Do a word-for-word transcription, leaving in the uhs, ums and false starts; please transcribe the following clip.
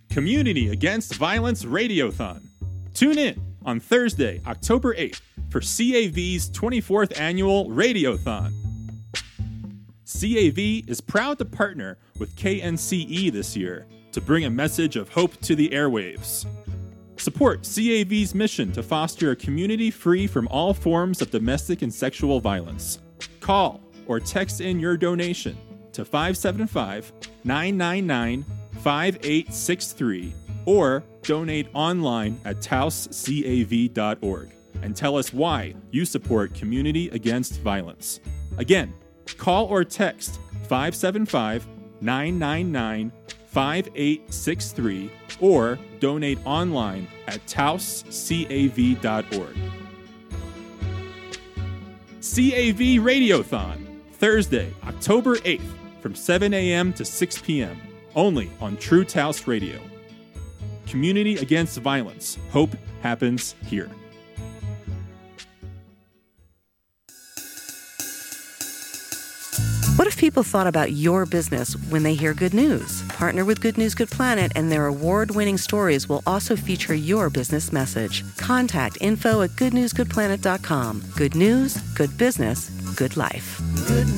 Community Against Violence Radiothon. Tune in on Thursday, October eighth for C A V's twenty-fourth Annual Radiothon. C A V is proud to partner with K N C E this year to bring a message of hope to the airwaves. Support C A V's mission to foster a community free from all forms of domestic and sexual violence. Call or text in your donation to five seven five, nine nine nine, five eight six three or donate online at taos cav dot org and tell us why you support Community Against Violence. Again, call or text five seven five, nine nine nine, five eight six three or donate online at taos cav dot org. C A V Radiothon, Thursday, October eighth from seven a.m. to six p.m. only on True Taos Radio. Community Against Violence. Hope happens here. What if people thought about your business when they hear good news? Partner with Good News, Good Planet, and their award-winning stories will also feature your business message. Contact info at good news good planet dot com. Good news, good business, good life. Good